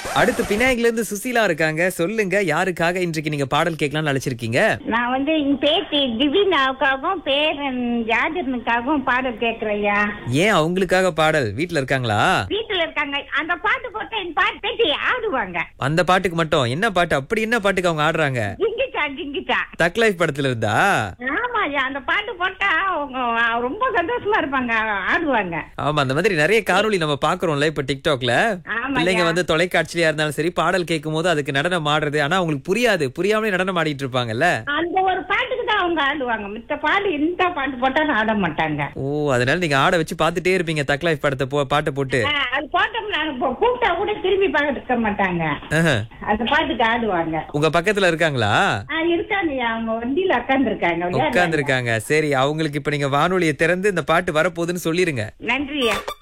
அடுத்து பினாயில இருந்து சுசீலா இருக்காங்க. சொல்லுங்க, யாருக்காக இன்றைக்கு நீங்க பாடல் கேட்கலாம்னு அழைச்சிருக்கீங்க? நான் என் பேத்தி திவினாவுக்காகவும் பேரன் ஜாதிரனுக்காகவும் பாடல் கேட்கிறேயா. ஏன் அவங்களுக்காக பாடல்? வீட்ல இருக்காங்களா? வீட்டுல இருக்காங்க. அந்த பாட்டு போட்டா என் பாட்டு பேத்தி ஆடுவாங்க. அந்த பாட்டுக்கு மட்டும்? என்ன பாட்டு? அப்படி என்ன பாட்டுக்கு அவங்க ஆடுறாங்க? ஜிங்கிச்சா ஜிங்கிச்சா தக் லைஃப் படத்துல இருந்தா? ஆமாயா, அந்த பாட்டு போட்டா அவங்க ரொம்ப சந்தோஷமா இருப்பாங்க, ஆடுவாங்க. ஆமா, அந்த மாதிரி நிறைய காணொளி நம்ம பாக்குறோம்ல இப்ப டிக்டாக்ல. ஆமாய்யா. பிள்ளைங்க தொலைக்காட்சியா இருந்தாலும் சரி, பாடல் கேட்கும் போது அதுக்கு நடனம் ஆடுறது, ஆனா அவங்களுக்கு புரியாது, புரியாமலே நடனம் ஆடிட்டு இருப்பாங்கல்ல. அந்த ஒரு பாட்டுக்கு தான் அவங்க ஆடுவாங்க. மித்த பாட்டு இந்த பாட்டு போட்டா ஆட மாட்டாங்க. ஓ, அதனால நீங்க ஆட வச்சு பாத்துட்டே இருப்பீங்க தக் லைஃப் படத்தை பாட்டை போட்டு. அது போட்டோம்னா கூப்பிட்டா கூட திரும்பி பார்க்க மாட்டாங்க. அந்த பாட்டுக்கு ஆடுவாங்க. உங்க பக்கத்துல இருக்காங்களா? இருக்காங்கய்யா, அவங்க வண்டியில உட்கார்ந்து இருக்காங்க. சரி, அவங்களுக்கு இப்ப நீங்க வானொலியை திறந்து இந்த பாட்டு வரப்போகுதுன்னு சொல்லிருங்க. நன்றியா.